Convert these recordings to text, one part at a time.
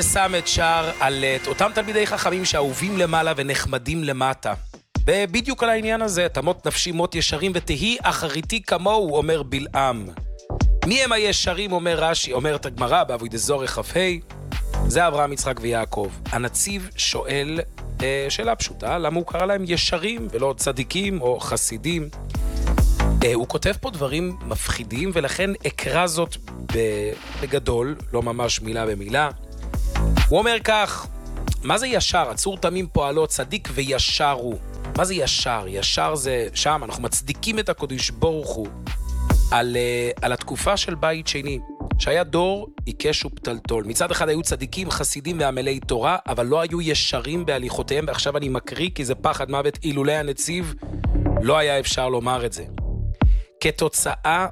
שם את שער על אותם תלמידי חכמים שאהובים למעלה ונחמדים למטה. ובדיוק על העניין הזה, תמות נפשי מות ישרים ותהי אחריתי כמוהו, אומר בלעם. מי הם הישרים, אומר רש"י, אומרת הגמרא בעבודת זוהר כ"ה, זה אברהם, יצחק ויעקב. הנציב שואל שאלה פשוטה, למה הוא קרא להם ישרים ולא צדיקים או חסידים? הוא כותב פה דברים מפחידים, ולכן אקרא זאת בגדול, לא ממש מילה במילה. הוא אומר כך, מה זה ישר? הצור תמים פועלו, צדיק וישר הוא. מה זה ישר? ישר זה שם, אנחנו מצדיקים את הקדוש ברוך הוא על התקופה של בית שני, שהיה דור עיקש ופתלתול. מצד אחד היו צדיקים, חסידים ועמלי תורה, אבל לא היו ישרים בהליכותיהם, ועכשיו אני מקריא כי זה פחד מוות, אילולי הנציב, לא היה אפשר לומר את זה. כתוצאה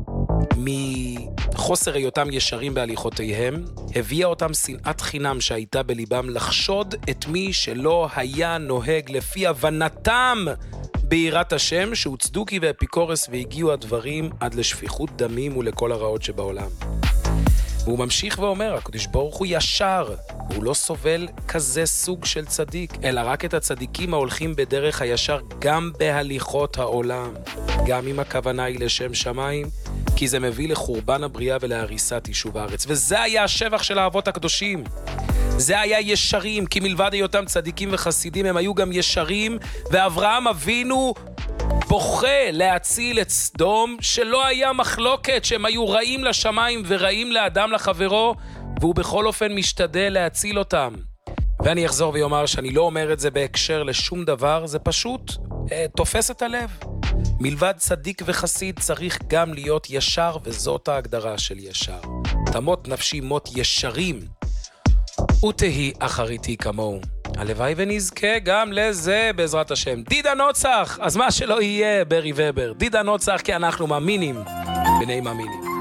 מחוסר היותם ישרים בהליכותיהם, הביאה אותם שנאת חינם שהייתה בליבם לחשוד את מי שלא היה נוהג לפי הבנתם ביראת השם, שהוא צדוקי ואפיקורס, והגיעו הדברים עד לשפיכות דמים ולכל הרעות שבעולם. והוא ממשיך ואומר, הקדוש ברוך הוא ישר, הוא לא סובל כזה סוג של צדיק, אלא רק את הצדיקים ההולכים בדרך הישר גם בהליכות העולם, גם אם הכוונה היא לשם שמיים, כי זה מביא לחורבן הבריאה ולהריסת יישוב הארץ. וזה היה השבח של האבות הקדושים. זה היה ישרים, כי מלבד היותם צדיקים וחסידים, הם היו גם ישרים, ואברהם אבינו בוכה להציל את סדום, שלא היה מחלוקת שהם היו רעים לשמיים ורעים לאדם לחברו, והוא בכל אופן משתדל להציל אותם. ואני אחזור ויאמר שאני לא אומר את זה בהקשר לשום דבר, זה פשוט תופס את הלב. מלבד צדיק וחסיד צריך גם להיות ישר, וזאת ההגדרה של ישר. תמות נפשי מות ישרים, ותהי אחריתי כמוהו. הלוואי ונזכה גם לזה בעזרת השם. דידה נוצח, אז מה שלא יהיה ברי ובר. דידה נוצח כי אנחנו מאמינים בני מאמינים.